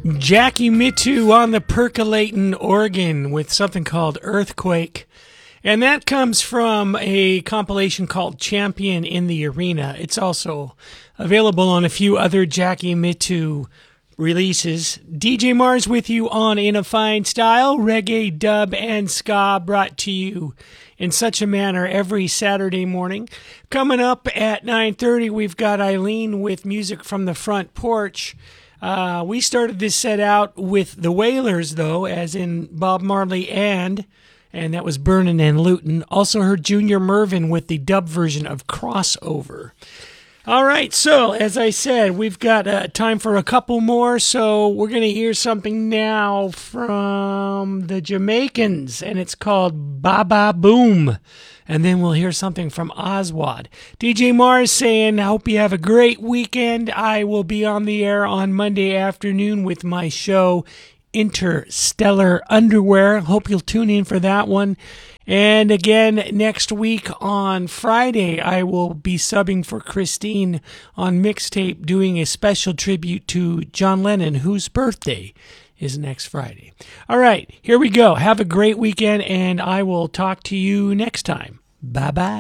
Jackie Mittoo on the percolating organ with something called Earthquake. And that comes from a compilation called Champion in the Arena. It's also available on a few other Jackie Mittoo releases. DJ Mars with you on In a Fine Style, reggae, dub, and ska, brought to you in such a manner every Saturday morning. Coming up at 9:30, we've got Eileen with music from the front porch. We started this set out with the Wailers, though, as in Bob Marley and that was Burnin' and Luton. Also heard Junior Murvin with the dub version of Crossover. All right, so as I said, we've got time for a couple more, so we're going to hear something now from the Jamaicans, and it's called Baba Boom. And then we'll hear something from Oswald. DJ Mars saying, I hope you have a great weekend. I will be on the air on Monday afternoon with my show, Interstellar Underwear. Hope you'll tune in for that one. And again, next week on Friday, I will be subbing for Christine on Mixtape, doing a special tribute to John Lennon, whose birthday is next Friday. All right, here we go. Have a great weekend, and I will talk to you next time. Bye-bye.